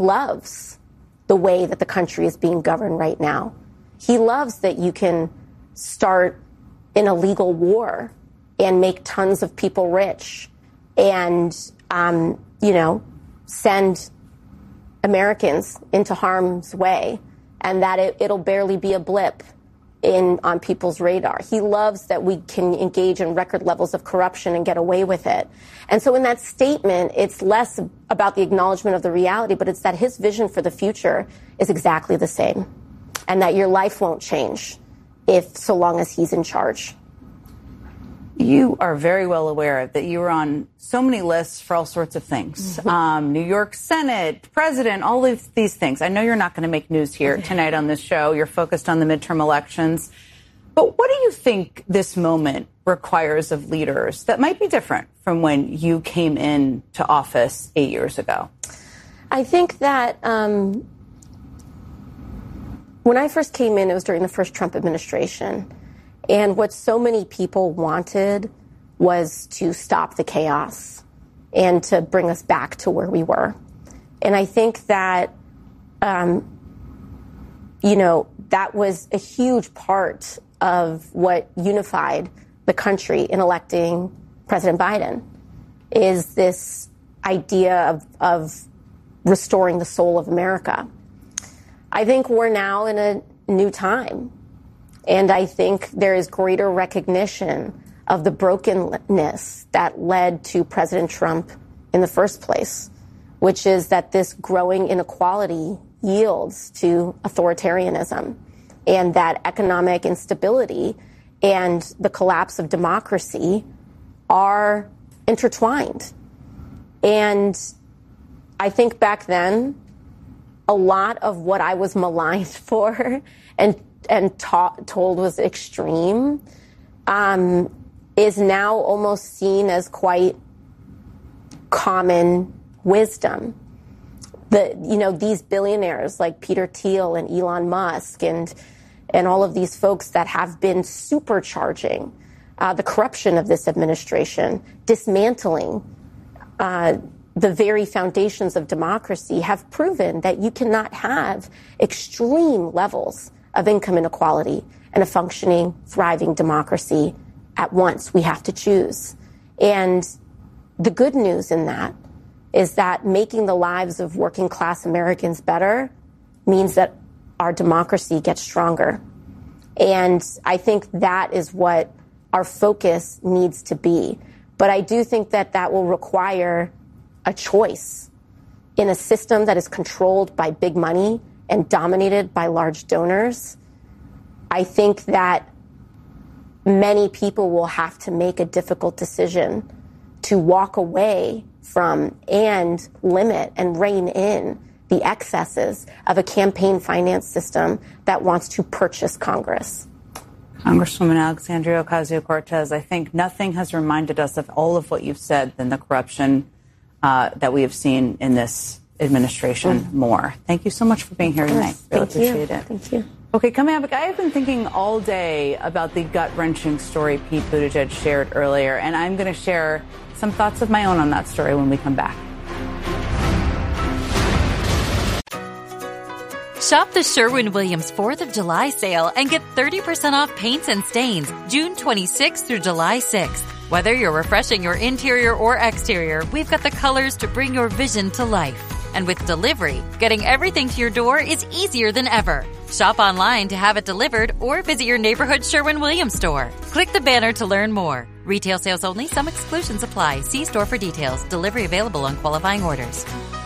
loves the way that the country is being governed right now. He loves that you can start an illegal war and make tons of people rich and, send Americans into harm's way, and that it'll barely be a blip on people's radar. He loves that we can engage in record levels of corruption and get away with it. And so in that statement, it's less about the acknowledgement of the reality, but it's that his vision for the future is exactly the same, and that your life won't change so long as he's in charge. You are very well aware that you were on so many lists for all sorts of things. New York Senate, president, all of these things. I know you're not going to make news here tonight on this show. You're focused on the midterm elections. But what do you think this moment requires of leaders that might be different from when you came into office 8 years ago? I think that when I first came in, it was during the first Trump administration. And what so many people wanted was to stop the chaos and to bring us back to where we were. And I think that, that was a huge part of what unified the country in electing President Biden, is this idea of restoring the soul of America. I think we're now in a new time. And I think there is greater recognition of the brokenness that led to President Trump in the first place, which is that this growing inequality yields to authoritarianism, and that economic instability and the collapse of democracy are intertwined. And I think back then, a lot of what I was maligned for and told was extreme, is now almost seen as quite common wisdom. These billionaires like Peter Thiel and Elon Musk and all of these folks that have been supercharging the corruption of this administration, dismantling the very foundations of democracy, have proven that you cannot have extreme levels of income inequality and a functioning, thriving democracy at once. We have to choose. And the good news in that is that making the lives of working class Americans better means that our democracy gets stronger. And I think that is what our focus needs to be. But I do think that will require a choice in a system that is controlled by big money and dominated by large donors. I think that many people will have to make a difficult decision to walk away from and limit and rein in the excesses of a campaign finance system that wants to purchase Congress. Congresswoman Alexandria Ocasio-Cortez, I think nothing has reminded us of all of what you've said than the corruption that we have seen in this administration more. Thank you so much for being here tonight. Really appreciate it. Thank you. Okay, coming up, I have been thinking all day about the gut-wrenching story Pete Buttigieg shared earlier, and I'm going to share some thoughts of my own on that story when we come back. Shop the Sherwin-Williams 4th of July sale and get 30% off paints and stains June 26th through July 6th. Whether you're refreshing your interior or exterior, we've got the colors to bring your vision to life. And with delivery, getting everything to your door is easier than ever. Shop online to have it delivered or visit your neighborhood Sherwin-Williams store. Click the banner to learn more. Retail sales only. Some exclusions apply. See store for details. Delivery available on qualifying orders.